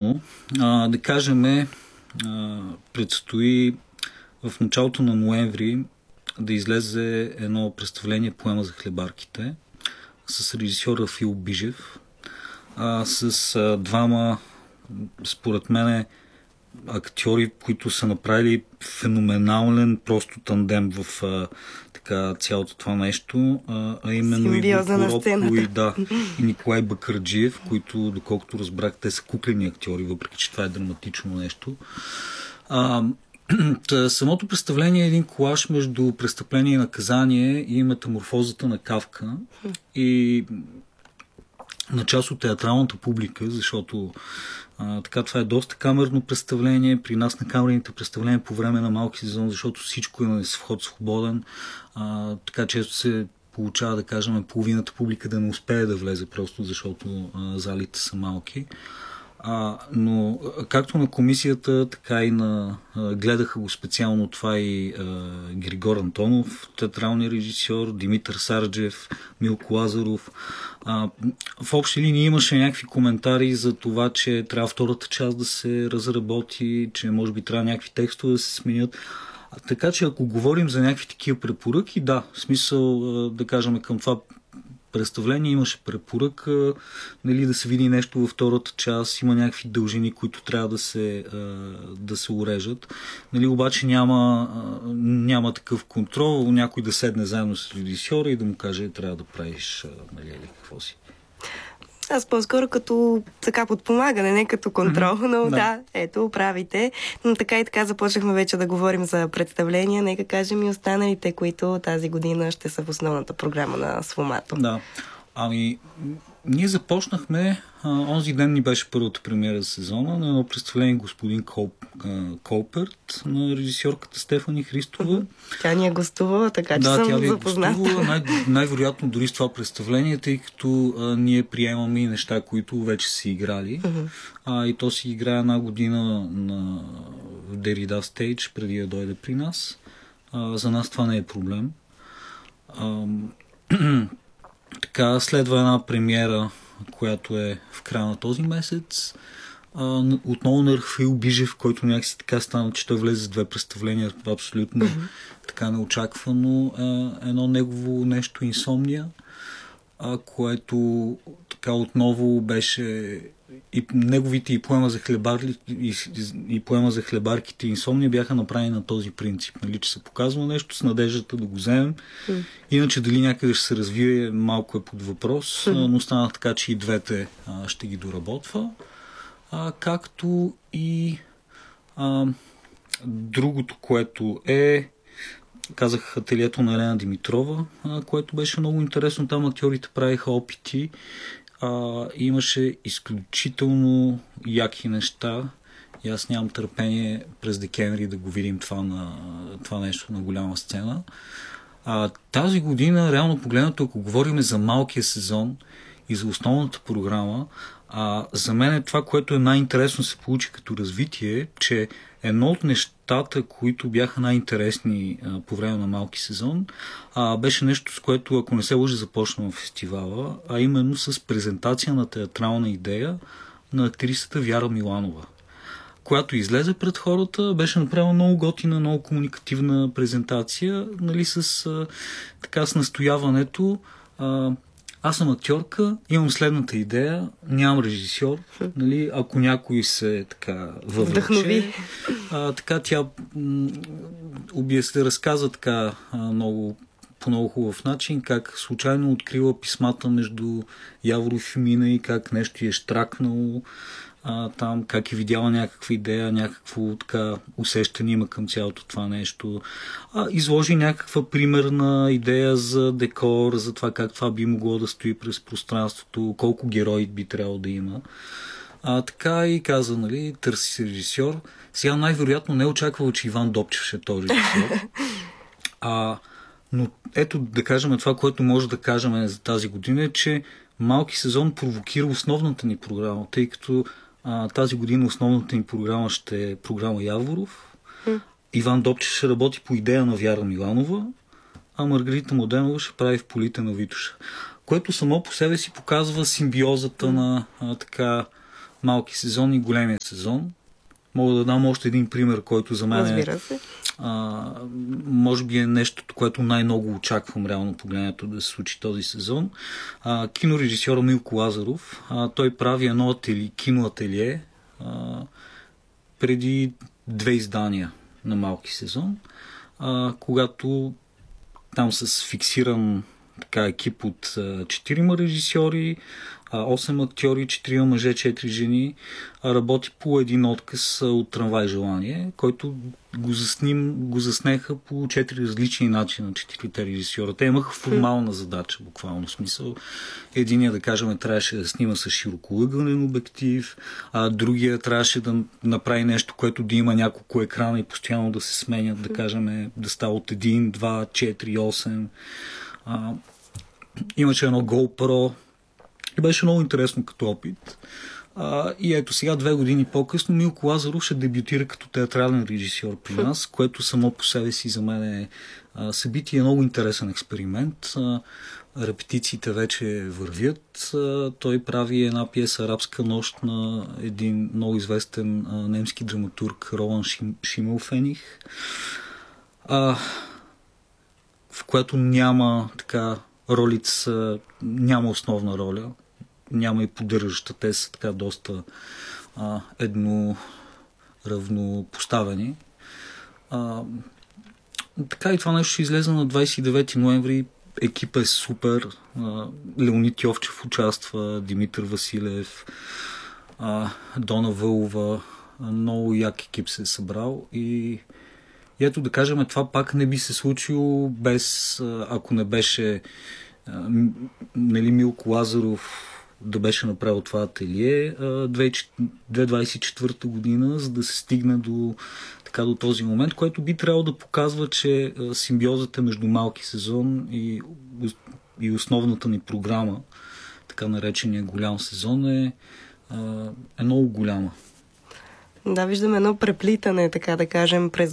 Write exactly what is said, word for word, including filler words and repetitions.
интересно. А, да кажем, а, предстои в началото на ноември да излезе едно представление "Поема за хлебарките" с режисьора Фил Бижев, а, с а, двама, според мен, актьори, които са направили феноменален просто тандем в а, така, цялото това нещо, а, а именно симбиоза и Бокоропко и, да, и Николай Бакърджиев, които, доколкото разбрах, те са куклени актьори, въпреки че това е драматично нещо. А, самото представление е един колаж между престъпление и наказание и метаморфозата на Кафка и на част от театралната публика, защото а, така, това е доста камерно представление. При нас на камерните представления по време на малки сезон, защото всичко е на вход свободен, а, така често се получава, да кажем, половината публика да не успее да влезе, просто защото а, залите са малки. А, но както на комисията, така и на а, гледаха го специално това и а, Григор Антонов, театралния режисьор, Димитър Сарджев, Милко Лазаров. А, в общи линии имаше някакви коментари за това, че трябва втората част да се разработи, че може би трябва някакви текстове да се сменят. А, така че ако говорим за някакви такива препоръки, да, в смисъл, а, да кажем, към това представление имаше препоръка, нали, да се види нещо във втората част, има някакви дължини, които трябва да се, да се урежат. Нали, обаче няма, няма такъв контрол, някой да седне заедно с режисьора и да му каже, трябва да правиш, нали, или какво си. Аз по-скоро като така подпомагане, не като контрол, mm-hmm. но да. да, ето, правите. Но така и така започнахме вече да говорим за представления. Нека кажем и останалите, които тази година ще са в основната програма на Сфомато. Да. Ами, ние започнахме, а, онзи ден ни беше първата премиера за сезона на едно представление "Господин Колп, а, Колперт" на режисьорката Стефани Христова. Тя ни е гостувала, така че да, съм тя ви е запозната. Гостувала, най- най-вероятно дори с това представление, тъй като а, ние приемаме и неща, които вече са играли. Uh-huh. А, и то си играе една година на Derrida Stage, преди да дойде при нас. А, за нас това не е проблем. А, Така, следва една премиера, която е в края на този месец. А, отново на Фил Бижев, който някакси така стана, че той влезе с две представления, абсолютно mm-hmm. така неочаквано. А, едно негово нещо "Инсомния", а, което така отново беше и неговите и "Поема за хлебар, и, и поема за хлебарките" и "Инсомния" бяха направени на този принцип, нали, че се показва нещо с надеждата да го вземем. Mm. Иначе дали някъде ще се развие, малко е под въпрос, mm. но стана така, че и двете а, ще ги доработва. А, както и а, другото, което е, казах, "Ателието на Елена Димитрова", а, което беше много интересно. Там актьорите правиха опити. А, имаше изключително яки неща и аз нямам търпение през декември да го видим това, на, това нещо на голяма сцена. А, тази година, реално погледнато, ако говорим за малкия сезон и за основната програма, а, за мен е това, което е най-интересно се получи като развитие, че едно от нещата, които бяха най-интересни а, по време на малки сезон, а, беше нещо, с което, ако не се лъжа, започна в фестивала, а именно с презентация на театрална идея на актрисата Вяра Миланова, която излезе пред хората, беше направила много готина, много комуникативна презентация, нали, с, а, така, с настояването. А, аз съм актьорка, имам следната идея, нямам режисьор, нали, ако някой се така въвлече. А, така тя м- се разказа така а, много, по много хубав начин, как случайно открила писмата между Яворов и Мина и как нещо е щракнало. А, там, как е видяла някаква идея, някакво така усещане има към цялото това нещо. А, изложи някаква примерна идея за декор, за това как това би могло да стои през пространството, колко герои би трябвало да има. А, така и каза, нали, търси се режисьор. Сега най-вероятно не е очаквал, че Иван Добчев ще е този режисьор. А, но ето да кажем това, което може да кажем за тази година, е, че малки сезон провокира основната ни програма, тъй като а, тази година основната ни програма ще е програма Яворов. Mm. Иван Добчев ще работи по идея на Вяра Миланова, а Маргарита Младенова ще прави в полите на Витоша. Което само по себе си показва симбиозата mm. на а, така малки сезон и големия сезон. Мога да дам още един пример, който за мен е, а, може би е нещото, което най-много очаквам реално погледнато да се случи този сезон. А, кинорежисьор Милко Лазаров, а, той прави едно ателие, киноателие а, преди две издания на малки сезон, а, когато там с фиксиран така екип от четирима режисьори, осем актьори, четирима мъже, четири жени, работи по един отказ от Трамвай желание, който го, засним, го заснеха по четири различни начина, четирите режисьора. Те имаха формална задача, буквално смисъл. Единия, да кажем, трябваше да снима с широкоъгълен обектив, а другия трябваше да направи нещо, което да има няколко екрана и постоянно да се сменят, да кажем, да става от един, два, четири, осем. А, имаше едно GoPro и беше много интересно като опит. А, и ето сега, две години по-късно, Милко Лазаров ще дебютира като театрален режисьор при нас, което само по себе си за мен е а, събитие, е много интересен експеримент. А, репетициите вече вървят. А, той прави една пиеса "Арабска нощ" на един много известен а, немски драматург Ролан Шим, Шимелфених, а, в която няма така ролица, няма основна роля, няма и поддържаща, те са така доста а, едно равнопоставени. А, така и това нещо ще излезе на двадесет и девети ноември. Екипа е супер. А, Леонид Йовчев участва, Димитър Василев, а, Дона Вълова. Много як екип се е събрал и И ето да кажем, това пак не би се случило без, ако не беше нали, Милко Лазаров да беше направил това ателие две хиляди двадесет и четвърта година, за да се стигне до, така, до този момент, който би трябвало да показва, че симбиозата между малки сезон и, и основната ни програма, така наречения голям сезон, е, е много голяма. Да, виждаме едно преплитане, така да кажем, през